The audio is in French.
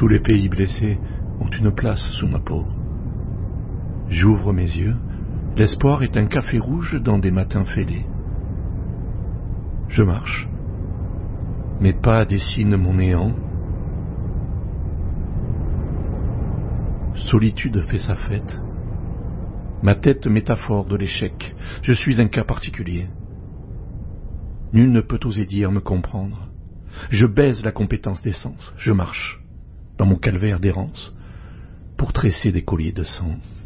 Tous les pays blessés ont une place sous ma peau. J'ouvre mes yeux, l'espoir est un café rouge dans des matins fêlés. Je marche, mes pas dessinent mon néant. Solitude fait sa fête. Ma tête métaphore de l'échec, je suis un cas particulier. Nul ne peut oser dire me comprendre. Je baise la compétence des sens, je marche, dans mon calvaire d'errance, pour tresser des colliers de sang.